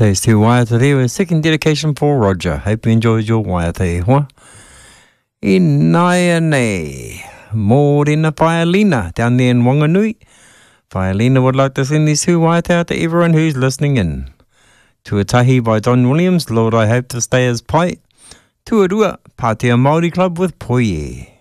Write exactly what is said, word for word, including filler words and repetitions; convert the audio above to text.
Thanks to Waiata there, a second dedication for Roger. Hope you enjoyed your Waiata e hoa. I nai nei, Mōrena Whaialina down there in Wanganui. Whaialina would like to send this hu Waiata out to everyone who's listening in. Tuatahi by Don Williams, Lord I hope to stay as pai. Tuarua, Pātea Māori Club with Poie.